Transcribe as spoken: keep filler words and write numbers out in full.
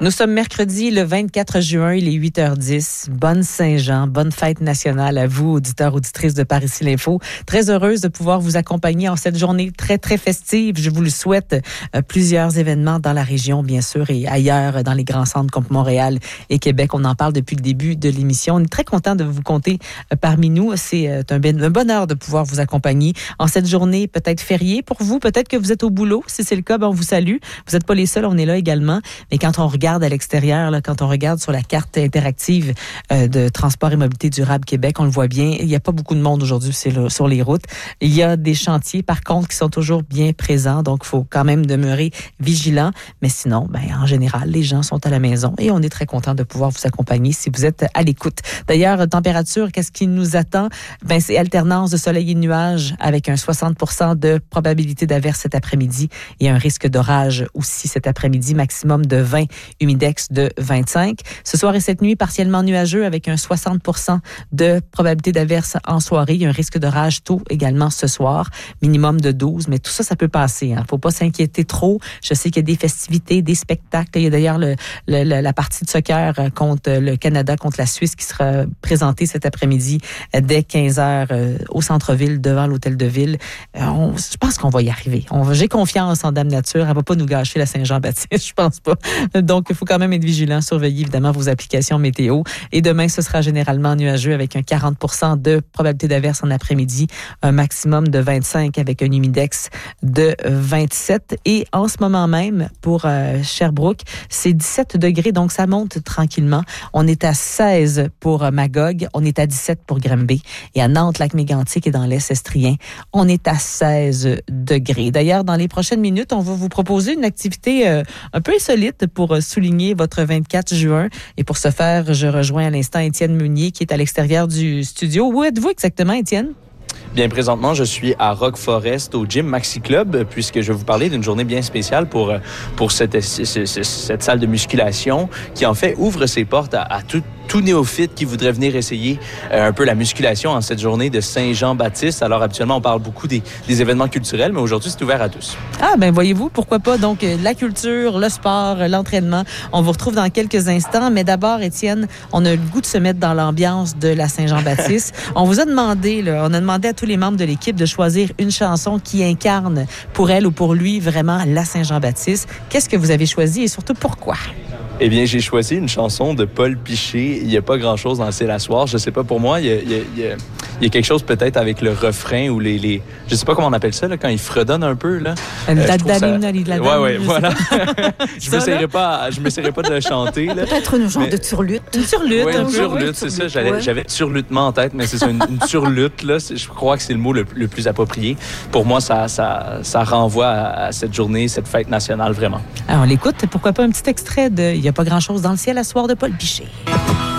Nous sommes mercredi le vingt-quatre juin, il est huit heures dix. Bonne Saint-Jean, bonne fête nationale à vous, auditeurs, auditrices de Par ici l'Info. Très heureuse de pouvoir vous accompagner en cette journée très, très festive. Je vous le souhaite. Euh, plusieurs événements dans la région, bien sûr, et ailleurs, dans les grands centres comme Montréal et Québec. On en parle depuis le début de l'émission. On est très content de vous compter euh, parmi nous. C'est euh, un, ben, un bonheur de pouvoir vous accompagner en cette journée peut-être fériée pour vous. Peut-être que vous êtes au boulot. Si c'est le cas, ben, on vous salue. Vous n'êtes pas les seuls, on est là également. Mais quand on regarde à l'extérieur, là, quand on regarde sur la carte interactive euh, de Transport et Mobilité durable Québec, on le voit bien, il n'y a pas beaucoup de monde aujourd'hui sur les routes. Il y a des chantiers, par contre, qui sont toujours bien présents, donc il faut quand même demeurer vigilant. Mais sinon, ben, en général, les gens sont à la maison et on est très content de pouvoir vous accompagner si vous êtes à l'écoute. D'ailleurs, température, qu'est-ce qui nous attend? Ben, c'est alternance de soleil et de nuages avec un soixante pour cent de probabilité d'averse cet après-midi et un risque d'orage aussi cet après-midi, maximum de vingt, humidex de vingt-cinq. Ce soir et cette nuit, partiellement nuageux avec un soixante pour cent de probabilité d'averse en soirée. Il y a un risque d'orage tôt également ce soir, minimum de douze, mais tout ça, ça peut passer. Il ne faut pas s'inquiéter trop. Je sais qu'il y a des festivités, des spectacles. Il y a d'ailleurs le, le, le, la partie de soccer contre le Canada, contre la Suisse qui sera présentée cet après-midi dès quinze heures au centre-ville, devant l'hôtel de ville. On, je pense qu'on va y arriver. On, j'ai confiance en Dame Nature. Elle ne va pas nous gâcher la Saint-Jean-Baptiste, je pense pas. Donc, il faut quand même être vigilant, surveiller évidemment vos applications météo. Et demain, ce sera généralement nuageux avec un quarante pour cent de probabilité d'averse en après-midi, un maximum de vingt-cinq avec un humidex de vingt-sept. Et en ce moment même, pour euh, Sherbrooke, c'est dix-sept degrés, donc ça monte tranquillement. On est à seize pour euh, Magog, on est à dix-sept pour Granby. Et à Nantes, Lac-Mégantic et dans l'Est estrien, on est à seize degrés. D'ailleurs, dans les prochaines minutes, on va vous proposer une activité euh, un peu insolite pour euh, souligner votre vingt-quatre juin. Et pour ce faire, je rejoins à l'instant Étienne Meunier qui est à l'extérieur du studio. Où êtes-vous exactement, Étienne? Bien, présentement, je suis à Rock Forest au Gym Maxi Club puisque je vais vous parler d'une journée bien spéciale pour, pour cette, cette, cette salle de musculation qui, en fait, ouvre ses portes à, à tout tout néophyte qui voudrait venir essayer euh, un peu la musculation en cette journée de Saint-Jean-Baptiste. Alors, habituellement, on parle beaucoup des, des événements culturels, mais aujourd'hui, c'est ouvert à tous. Ah, ben voyez-vous, pourquoi pas. Donc, la culture, le sport, l'entraînement. On vous retrouve dans quelques instants. Mais d'abord, Étienne, on a le goût de se mettre dans l'ambiance de la Saint-Jean-Baptiste. On vous a demandé, là, on a demandé à tous les membres de l'équipe de choisir une chanson qui incarne pour elle ou pour lui vraiment la Saint-Jean-Baptiste. Qu'est-ce que vous avez choisi et surtout pourquoi? Eh bien, j'ai choisi une chanson de Paul Piché. Il n'y a pas grand-chose dans C'est la soir. Je sais pas, pour moi, il y a, il y a, il y a, il y a quelque chose peut-être avec le refrain ou les... les je sais pas comment on appelle ça, là, quand il fredonne un peu. Là. Euh, euh, ça... Ouais, ouais, voilà. je ne m'essayerai pas, je m'essayerai pas de le chanter. Là. Peut-être une genre mais... de turlute. Une turlute. Oui, une turlute, c'est ça. J'avais, ouais. j'avais turlutement en tête, mais c'est ça, une, une turlute. Là, je crois que c'est le mot le, le plus approprié. Pour moi, ça, ça, ça renvoie à, à cette journée, cette fête nationale, vraiment. Alors, on l'écoute. Pourquoi pas un petit extrait de... Il n'y a pas grand-chose dans le ciel à soir de Paul Piché.